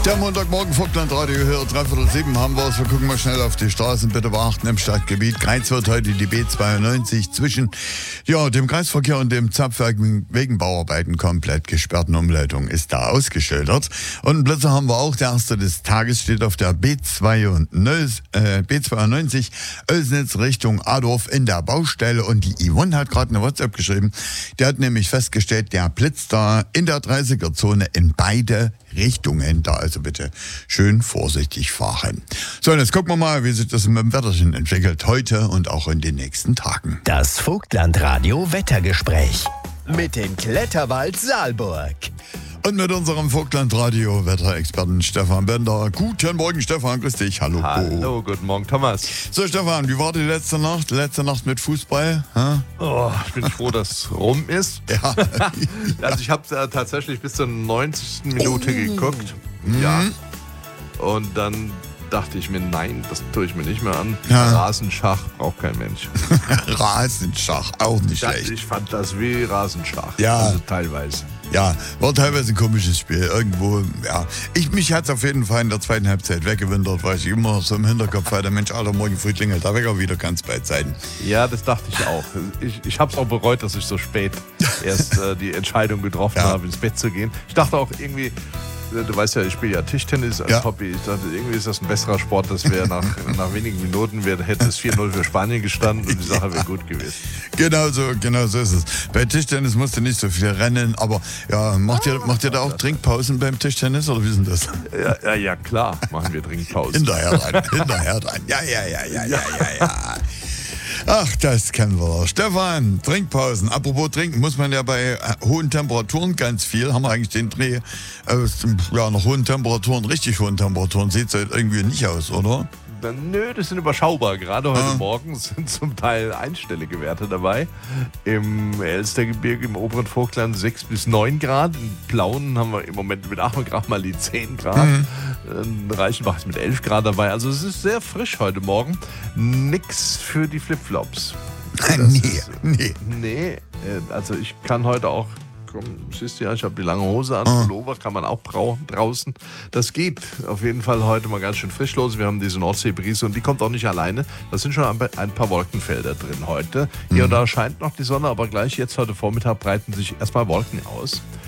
Der Montagmorgen Vogtland-Radio hört 3/7 haben wir es. Wir gucken mal schnell auf die Straßen. Bitte beachten im Stadtgebiet. Greiz wird heute die B92 zwischen dem Kreisverkehr und dem Zapfwerk wegen Bauarbeiten komplett gesperrten Umleitung ist da ausgeschildert. Und Blitzer haben wir auch. Der erste des Tages steht auf der B92 Oelsnitz Richtung Adorf in der Baustelle. Und die Yvonne hat gerade eine WhatsApp geschrieben. Die hat nämlich festgestellt, der blitzt da in der 30er-Zone in beide Richtungen. Da also bitte schön vorsichtig fahren. So, und jetzt gucken wir mal, wie sich das mit dem Wetterchen entwickelt heute und auch in den nächsten Tagen. Das Vogtland-Radio Wettergespräch mit dem Kletterwald Saalburg. Und mit unserem Vogtland-Radio Wetterexperten Stefan Bender. Guten Morgen, Stefan, grüß dich. Hallo. Hallo, guten Morgen, Thomas. So, Stefan, wie war die letzte Nacht? Letzte Nacht mit Fußball? Oh, ich bin froh, dass es rum ist. Ja. Also ich habe tatsächlich bis zur 90. Minute geguckt. Ja. Und dann dachte ich mir, nein, das tue ich mir nicht mehr an. Ja. Rasenschach braucht kein Mensch. Rasenschach, auch nicht schlecht. Ich fand das wie Rasenschach. Ja. Also teilweise. Ja, war teilweise ein komisches Spiel. Irgendwo, ja. Mich hat es auf jeden Fall in der zweiten Halbzeit weggewindert, weil ich immer so im Hinterkopf hatte, Mensch, Alter, morgen früh klingelt der Wecker wieder, ganz bei Zeiten. Ja, das dachte ich auch. Ich habe es auch bereut, dass ich so spät erst die Entscheidung getroffen habe, ins Bett zu gehen. Ich dachte auch irgendwie, du weißt ja, ich spiele ja Tischtennis als Hobby. Ich dachte, irgendwie ist das ein besserer Sport, das wäre nach wenigen Minuten hätte es 4-0 für Spanien gestanden und die Sache wäre gut gewesen. Genau so ist es. Bei Tischtennis musst du nicht so viel rennen, aber ja, macht ihr da auch Trinkpausen beim Tischtennis oder wie ist denn das? Ja, klar, machen wir Trinkpausen. Hinterher dran. Ja. Ach, das kennen wir. Stefan, Trinkpausen. Apropos Trinken, muss man ja bei hohen Temperaturen ganz viel. Haben wir eigentlich den Dreh nach hohen Temperaturen, richtig hohen Temperaturen, sieht es halt irgendwie nicht aus, oder? Nö, das sind überschaubar. Gerade heute Morgen sind zum Teil einstellige Werte dabei. Im Elstergebirge, im oberen Vogtland 6 bis 9 Grad. In Plauen haben wir im Moment mit 8 Grad mal die 10 Grad. In Reichenbach ist mit 11 Grad dabei. Also es ist sehr frisch heute Morgen. Nix für die Flipflops. Nee, also ich kann heute auch, siehst du ja, ich habe die lange Hose an, Pullover kann man auch brauchen draußen. Das geht auf jeden Fall heute mal ganz schön frisch los. Wir haben diese Nordseebrise und die kommt auch nicht alleine. Da sind schon ein paar Wolkenfelder drin heute. Hier und da scheint noch die Sonne, aber gleich jetzt heute Vormittag breiten sich erstmal Wolken aus.